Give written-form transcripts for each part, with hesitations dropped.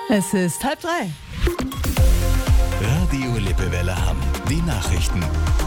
Es ist 2:30. Radio Lippewelle Hamm. Die Nachrichten.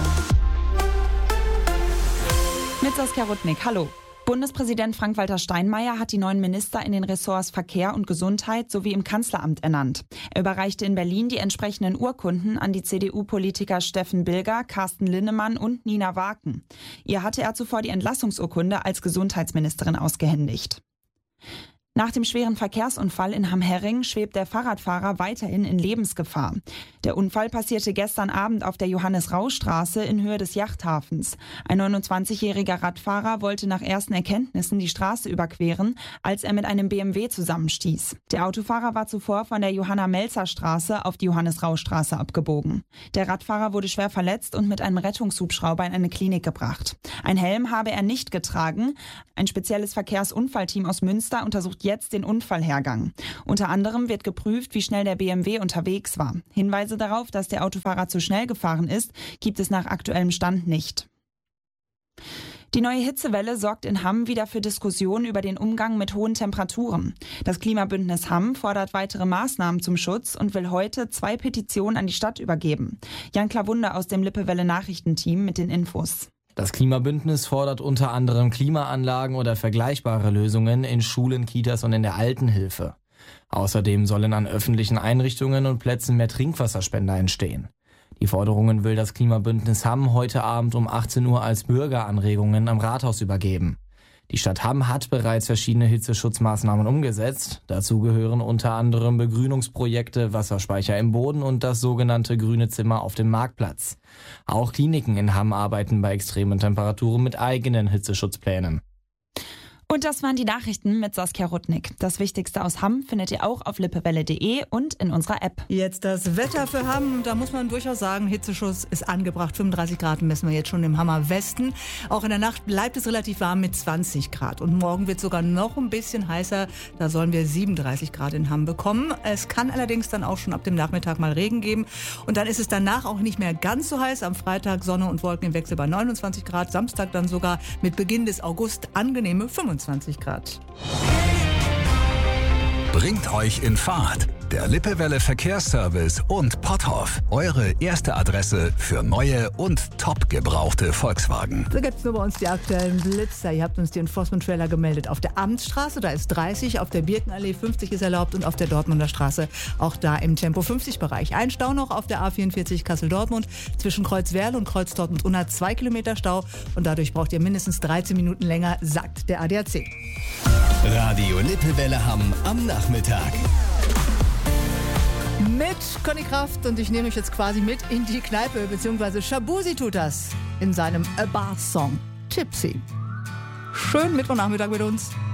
Mit Saskia Rudnick. Hallo. Bundespräsident Frank-Walter Steinmeier hat die neuen Minister in den Ressorts Verkehr und Gesundheit sowie im Kanzleramt ernannt. Er überreichte in Berlin die entsprechenden Urkunden an die CDU-Politiker Steffen Bilger, Carsten Linnemann und Nina Waken. Ihr hatte er zuvor die Entlassungsurkunde als Gesundheitsministerin ausgehändigt. Nach dem schweren Verkehrsunfall in Hamm-Herring schwebt der Fahrradfahrer weiterhin in Lebensgefahr. Der Unfall passierte gestern Abend auf der Johannes-Rau-Straße in Höhe des Yachthafens. Ein 29-jähriger Radfahrer wollte nach ersten Erkenntnissen die Straße überqueren, als er mit einem BMW zusammenstieß. Der Autofahrer war zuvor von der Johanna-Melzer-Straße auf die Johannes-Rau-Straße abgebogen. Der Radfahrer wurde schwer verletzt und mit einem Rettungshubschrauber in eine Klinik gebracht. Ein Helm habe er nicht getragen. Ein spezielles Verkehrsunfallteam aus Münster untersucht jetzt den Unfallhergang. Unter anderem wird geprüft, wie schnell der BMW unterwegs war. Hinweise darauf, dass der Autofahrer zu schnell gefahren ist, gibt es nach aktuellem Stand nicht. Die neue Hitzewelle sorgt in Hamm wieder für Diskussionen über den Umgang mit hohen Temperaturen. Das Klimabündnis Hamm fordert weitere Maßnahmen zum Schutz und will heute 2 Petitionen an die Stadt übergeben. Jan Klawunde aus dem Lippewelle Nachrichtenteam mit den Infos. Das Klimabündnis fordert unter anderem Klimaanlagen oder vergleichbare Lösungen in Schulen, Kitas und in der Altenhilfe. Außerdem sollen an öffentlichen Einrichtungen und Plätzen mehr Trinkwasserspender entstehen. Die Forderungen will das Klimabündnis Hamm heute Abend um 18 Uhr als Bürgeranregungen am Rathaus übergeben. Die Stadt Hamm hat bereits verschiedene Hitzeschutzmaßnahmen umgesetzt. Dazu gehören unter anderem Begrünungsprojekte, Wasserspeicher im Boden und das sogenannte grüne Zimmer auf dem Marktplatz. Auch Kliniken in Hamm arbeiten bei extremen Temperaturen mit eigenen Hitzeschutzplänen. Und das waren die Nachrichten mit Saskia Rudnick. Das Wichtigste aus Hamm findet ihr auch auf lippewelle.de und in unserer App. Jetzt das Wetter für Hamm. Da muss man durchaus sagen, Hitzeschutz ist angebracht. 35 Grad messen wir jetzt schon im Hammer Westen. Auch in der Nacht bleibt es relativ warm mit 20 Grad. Und morgen wird es sogar noch ein bisschen heißer. Da sollen wir 37 Grad in Hamm bekommen. Es kann allerdings dann auch schon ab dem Nachmittag mal Regen geben. Und dann ist es danach auch nicht mehr ganz so heiß. Am Freitag Sonne und Wolken im Wechsel bei 29 Grad. Samstag dann sogar mit Beginn des August angenehme 25 Grad. Bringt euch in Fahrt. Der Lippewelle Verkehrsservice und Potthoff. Eure erste Adresse für neue und top gebrauchte Volkswagen. So gibt es nur bei uns die aktuellen Blitzer. Ihr habt uns die Enforcement-Trailer gemeldet. Auf der Amtsstraße, da ist 30, auf der Birkenallee 50 ist erlaubt und auf der Dortmunder Straße auch da im Tempo 50-Bereich. Ein Stau noch auf der A44 Kassel-Dortmund zwischen Kreuzwerl und Kreuz-Dortmund-Unna 2 Kilometer Stau und dadurch braucht ihr mindestens 13 Minuten länger, sagt der ADAC. Radio Lippewelle Hamm am Nachmittag. Mit Conny Kraft und ich nehme euch jetzt quasi mit in die Kneipe, beziehungsweise Shabuzi tut das in seinem A Bar Song Tipsy. Schönen Mittwochnachmittag mit uns.